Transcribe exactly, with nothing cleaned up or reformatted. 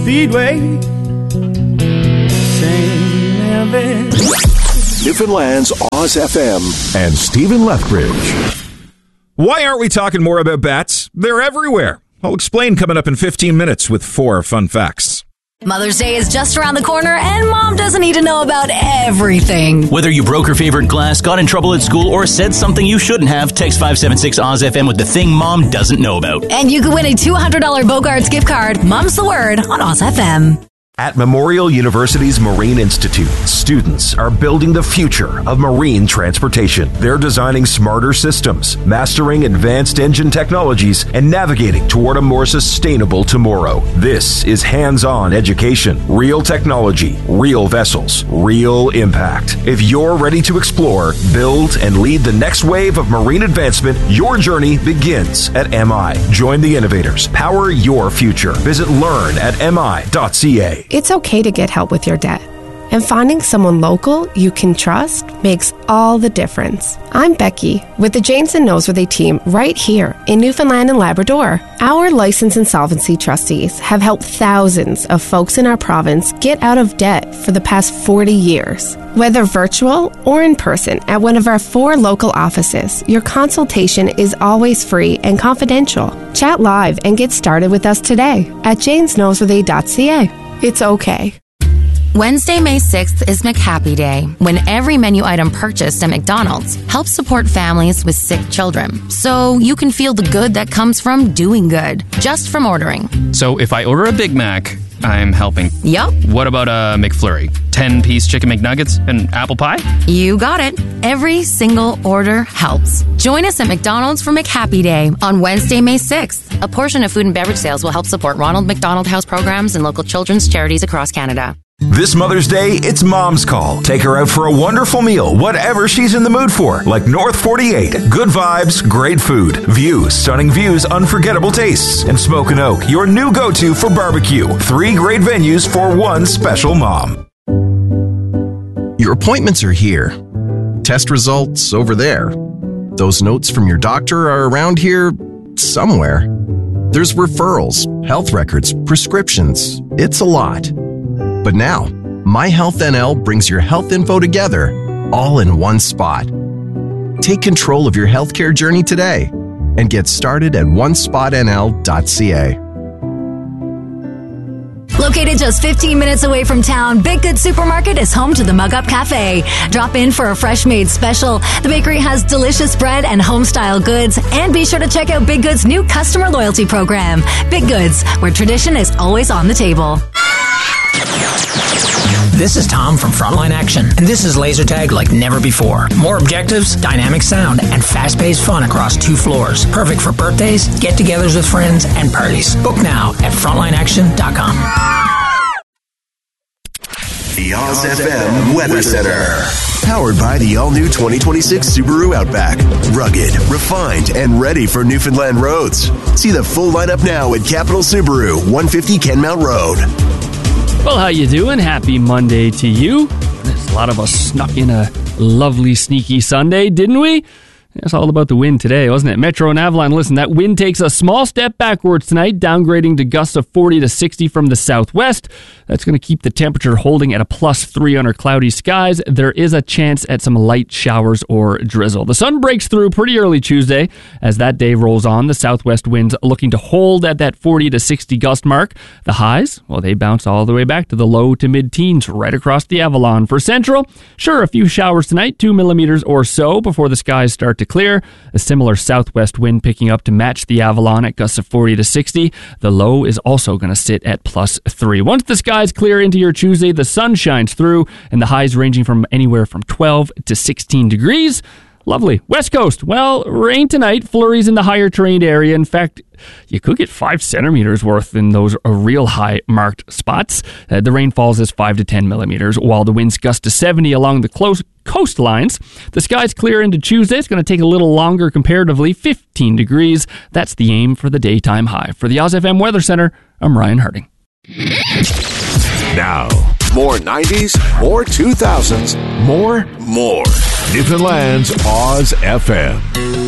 Speedway. Newfoundland's Oz F M and Stephen Lethbridge. Why aren't we talking more about bats? They're everywhere. I'll explain coming up in fifteen minutes with four fun facts. Mother's Day is just around the corner, and Mom doesn't need to know about everything. Whether you broke her favorite glass, got in trouble at school, or said something you shouldn't have, text five seven six Oz F M with the thing Mom doesn't know about. And you could win a two hundred dollars Bogarts gift card. Mom's the word on Oz F M. At Memorial University's Marine Institute, students are building the future of marine transportation. They're designing smarter systems, mastering advanced engine technologies, and navigating toward a more sustainable tomorrow. This is hands-on education, real technology, real vessels, real impact. If you're ready to explore, build, and lead the next wave of marine advancement, your journey begins at M I. Join the innovators. Power your future. Visit learn at m i dot c a. It's okay to get help with your debt. And finding someone local you can trust makes all the difference. I'm Becky with the James and Noseworthy team right here in Newfoundland and Labrador. Our licensed insolvency trustees have helped thousands of folks in our province get out of debt for the past forty years. Whether virtual or in person at one of our four local offices, your consultation is always free and confidential. Chat live and get started with us today at james noseworthy dot c a. It's okay. Wednesday, May sixth is McHappy Day, when every menu item purchased at McDonald's helps support families with sick children. So you can feel the good that comes from doing good, just from ordering. So if I order a Big Mac, I'm helping. Yup. What about a McFlurry? ten-piece chicken McNuggets and apple pie? You got it. Every single order helps. Join us at McDonald's for McHappy Day on Wednesday, May sixth. A portion of food and beverage sales will help support Ronald McDonald House programs and local children's charities across Canada. This Mother's Day, it's Mom's call. Take her out for a wonderful meal, whatever she's in the mood for, like North forty-eight. Good vibes, great food, views, stunning views, unforgettable tastes. And Smoke and Oak, your new go-to for barbecue. Three great venues for one special mom. Your appointments are here. Test results over there. Those notes from your doctor are around here somewhere. There's referrals, health records, prescriptions. It's a lot. But now, MyHealthNL brings your health info together, all in one spot. Take control of your healthcare journey today and get started at one spot n l dot c a. Located just fifteen minutes away from town, Big Good Supermarket is home to the Mug Up Cafe. Drop in for a fresh made special. The bakery has delicious bread and home-style goods. And be sure to check out Big Good's new customer loyalty program. Big Goods, where tradition is always on the table. This is Tom from Frontline Action, and this is laser tag like never before. More objectives, dynamic sound, and fast-paced fun across two floors. Perfect for birthdays, get-togethers with friends, and parties. Book now at frontline action dot com. The Oz F M Weather Center. Powered by the all-new twenty twenty-six Subaru Outback. Rugged, refined, and ready for Newfoundland roads. See the full lineup now at Capital Subaru, one fifty Kenmount Road. Well, how you doing? Happy Monday to you. A lot of us snuck in a lovely, sneaky Sunday, didn't we? It's all about the wind today, wasn't it? Metro and Avalon, listen, that wind takes a small step backwards tonight, downgrading to gusts of forty to sixty from the southwest. That's going to keep the temperature holding at a plus three under cloudy skies. There is a chance at some light showers or drizzle. The sun breaks through pretty early Tuesday. As that day rolls on, the southwest winds looking to hold at that forty to sixty gust mark. The highs, well, they bounce all the way back to the low to mid-teens right across the Avalon. For Central, sure, a few showers tonight, two millimeters or so before the skies start to clear. A similar southwest wind picking up to match the Avalon at gusts of forty to sixty. The low is also going to sit at plus three. Once the skies clear into your Tuesday, the sun shines through, and the highs ranging from anywhere from twelve to sixteen degrees. Lovely. West Coast, well, rain tonight, flurries in the higher terrain area. In fact, you could get five centimeters worth in those real high marked spots. Uh, the rain falls as five to ten millimeters, while the winds gust to seventy along the close coastlines. The skies clear into Tuesday. It's going to take a little longer comparatively, fifteen degrees. That's the aim for the daytime high. For the Oz F M Weather Center, I'm Ryan Harding. Now, more nineties, more two thousands, more, more. Newfoundland's Oz F M.